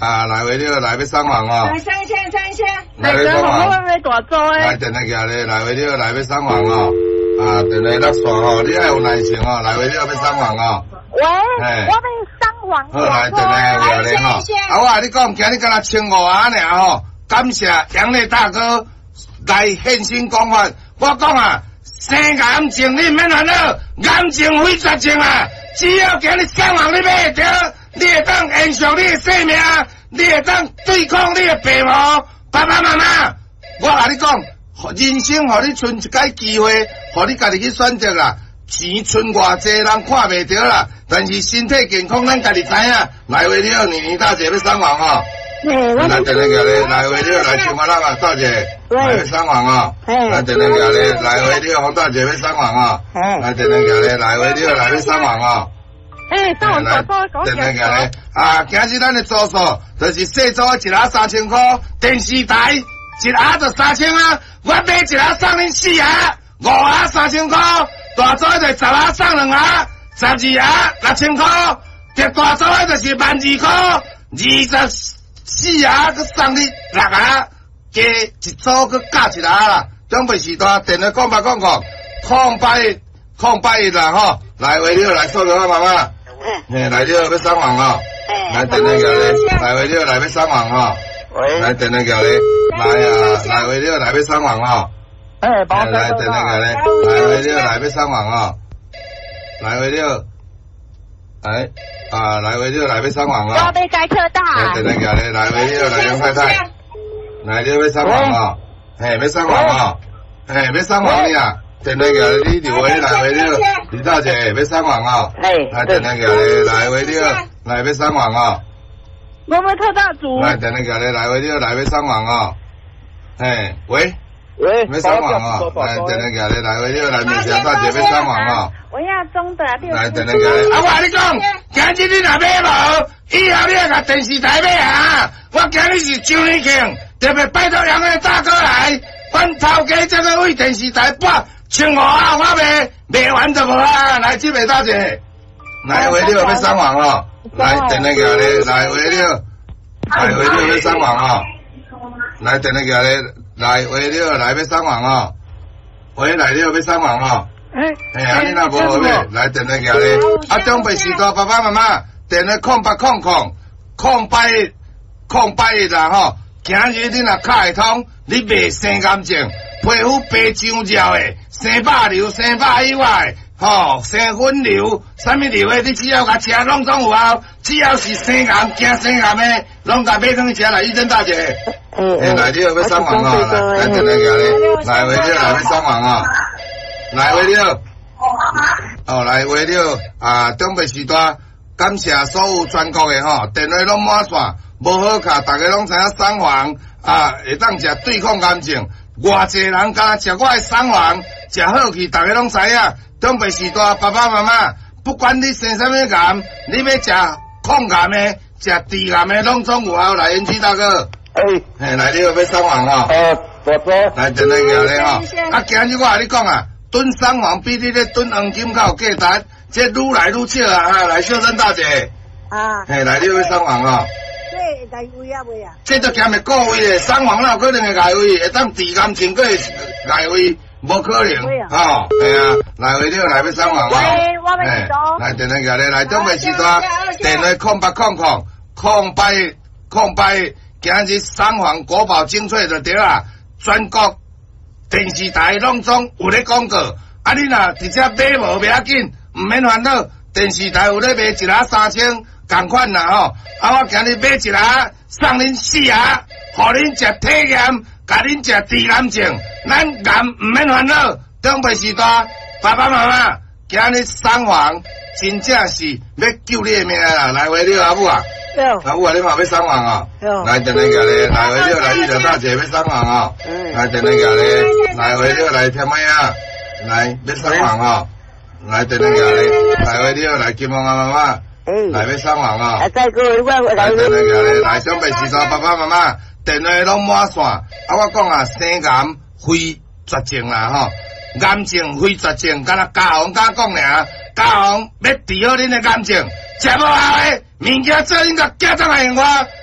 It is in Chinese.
啊，来回了，来要送房哦。 来上一下，上一下。 来要送房。 我要大租诶。 来电话寄咧，来回了，来要送房哦。啊，电话落线哦，你爱有耐心哦，来回了要送房哦。 喂，我要送房。 好，来电话寄咧吼。啊，我跟你讲，今日敢若1500尔吼，感谢杨烈大哥来现身讲法。我讲啊，生癌症你免烦恼，癌症非绝症啊，只要今日送房你买得到，你会当延续你的生命，你会当对抗你的病魔。爸爸妈妈，我跟你讲，人生互你剩一届机会，互你家己去选择啦。钱剩偌济人看袂到啦，但是身体健康咱家己知影。来回了，年大姐要送房哦。来电话寄咧，来回了，来青花浪啊，大姐，来要送房哦。来电话寄咧，来回了，黄大姐要送房哦。来电话寄咧，来回了，来要送房哦。 送房大租讲。 电话寄咧，啊，今日咱的租数就是细租一盒3000块，电视台一盒就3000啊，我买一盒送恁4盒，5盒3000块。大租就10盒送2盒，12盒6000块，这大租就是12000块，24盒佮送你6盒，加一组佮加1盒啦。准备时段电话0800-0810啦吼，来回了来说个妈妈，来了要送房哦，来电话寄咧，来回了来要送房哦，来电话寄咧，来啊来回了来要送房哦。来电话寄咧，来回了来要送房哦，来回了，来回了来要送房哦。 我要改车道。 来电话寄咧，来回了来杨太太，来了要送房哦，嘿要送房哦，嘿要送房你啊，电话寄咧你就回来回了，李大姐要送房哦，来电话寄咧，来回了来要送房哦。 我们特大组。 来电话寄咧，来回了来要送房哦，嘿喂。 喂， 要送房哦，来电话寄咧，来回了来面前大姐要送房哦。 我要中的6。 来电话寄咧，啊我跟你讲，今日你若买无，以后你要甲电视台买啊！我今日是周年庆，特别拜托杨个大哥来，阮头家这个为电视台拨1500啊，我卖完就无啊！来这位大姐，来回了要送房哦，来电话寄咧，来回了，来回了要送房哦，来电话寄咧。来回了，来要送房哦，回来了要送房哦。啊，你若无好买，来电话寄咧。啊，准备时段爸爸妈妈，电话0800-0810啦吼。今日你若卡会通，你卖生癌症，皮肤白上焦的，生肉瘤、生肉以外，生粉瘤，啥物瘤的，你只要甲吃，拢总有效。只要是生癌、惊生癌的，拢甲买去吃来，医生大姐。来了要送房哦，来电话寄咧，来回了来要送房哦，来回了，来回了啊！准备时段，感谢所有全国的电话拢满线，无好卡，大家拢知影送房啊，会当食对抗癌症。偌济人敢食我的送房，食好去，大家拢知影。准备时段，爸爸妈妈，不管你生啥物癌，你要食抗癌的，食治癌的，拢总有效。来，元气大哥。来了要送房哦。 大哥。 来电话寄咧吼。啊，今日我甲你讲啊，囤送房比你咧囤黄金较有价值，这愈来愈少啊！来，秀珍大姐。来了要送房哦。 这会位啊未啊？ 这都兼个个位咧，送房哪有可能会外位？会当治癌症个外位，无可能。系啊，来回了来要送房哦。来电话寄咧，来准备时段，电话0800-0810。今日送房国宝精粹就对啦，全国电视台拢总有咧广告，啊你若直接买无袂要紧，唔免烦恼，电视台有咧卖一盒3000，同款啦吼。啊我今日买一盒，送恁4盒，互恁食体验，甲恁食治癌症，咱癌唔免烦恼。准备时段，爸爸妈妈，今日送房真正是要救你的命啦！来回了阿母啊！阿母啊，你嘛要送房啊？来电话寄咧，来回了来玉条大姐要送房啊！来电话寄咧，来回了来天妹啊，来要送房啊！来电话寄咧，来回了来金王妈妈，来要送房啊！来电话寄咧，来准备时段爸爸妈妈，电话拢满线。啊，我讲啊，生癌非绝症啦吼。癌症非绝症，敢若家红甲讲尔，家红要治好恁的癌症，食无效的物件做恁甲家长来用我。